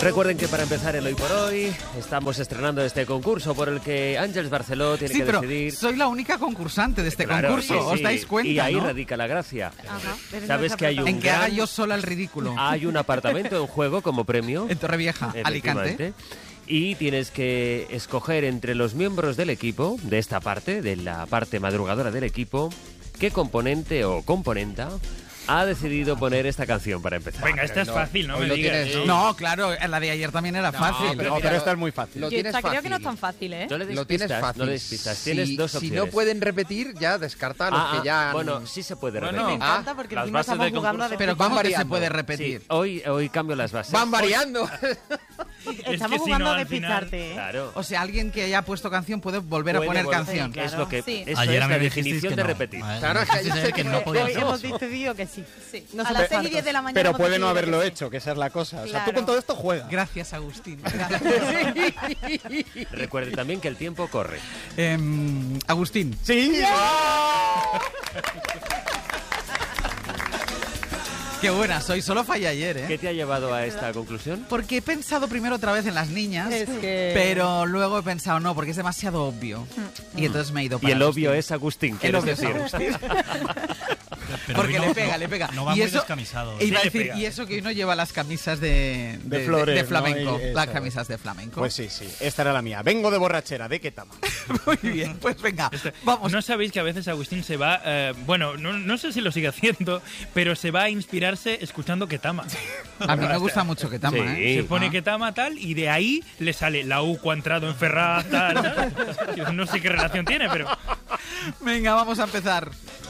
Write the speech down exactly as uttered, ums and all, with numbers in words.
Recuerden que para empezar el Hoy por Hoy estamos estrenando este concurso por el que Ángeles Barceló tiene sí, que pero decidir. Soy la única concursante de este Claro, concurso, sí, sí. ¿os dais cuenta? Y ahí ¿no? radica la gracia. Ajá, Sabes que hay un En que haga gran- yo sola el ridículo. hay un apartamento en juego como premio. En Torrevieja, Alicante. Efectivamente. Y tienes que escoger entre los miembros del equipo, de esta parte, de la parte madrugadora del equipo, qué componente o componenta ha decidido poner esta canción para empezar. Venga, esta es no, fácil, no hoy me lo digas. tienes- ¿no? No, claro, la de ayer también era fácil. pero No, mira, pero esta es muy fácil. Lo Yo tienes esta fácil. creo que no es tan fácil, ¿eh? No le des Lo tienes pistas, fácil. no le des pistas. Si- Tienes dos Si opciones. no pueden repetir, ya descarta a los Ah, que ya... ah, han- bueno, sí se puede Bueno, repetir. Me Ah, encanta porque las encima bases estamos del jugando a concurso. Pero despistar. ¿cómo que se variando. puede Sí, repetir? hoy, hoy cambio las bases. Van variando. Estamos que si jugando no, a al final- despistarte, ¿eh? Claro. O sea, alguien que haya puesto canción puede volver a Puede poner volver- canción. Sí, Es lo que Sí. esto Ayer es a mí la me dijisteis definición que de no. repetir. Vale, Claro, me dijisteis que no Hoy podía hoy ser. hemos decidido que sí. sí. No a se las puede seis y diez de la mañana Pero hemos puede no decidido haberlo que sí. hecho, que esa es la cosa. O sea, Claro. tú con todo esto juegas. Gracias, Agustín. Recuerde también que el tiempo corre. Em, Agustín. ¡Sí! Qué buena soy, solo fallé ayer, ¿eh? ¿Qué te ha llevado a esta conclusión? Porque he pensado primero otra vez en las niñas, Es que- pero luego he pensado, no, porque es demasiado obvio. Y entonces me he ido Y para el Agustín. obvio es Agustín, El quieres obvio es decir. Agustín. Pero Porque hoy le no- pega, no- le pega. No va y muy eso, descamisado. e iba a Sí, le decir, pega. y eso que hoy no lleva las camisas de, De flores, de ¿no? flamenco. Y eso Las es. camisas de flamenco. Pues sí, sí. Esta era la mía. Vengo de borrachera. ¿De qué tama? Muy bien, pues venga, vamos. ¿No sabéis que a veces Agustín se va, eh, bueno, no, no sé si lo sigue haciendo, pero se va a inspirarse escuchando Ketama. A mí me gusta mucho que tama, Sí. ¿eh? Se pone Ah. Ketama tal y de ahí le sale la U ha entrado en Ferraz tal. Yo no sé qué relación tiene, pero Venga, vamos a empezar.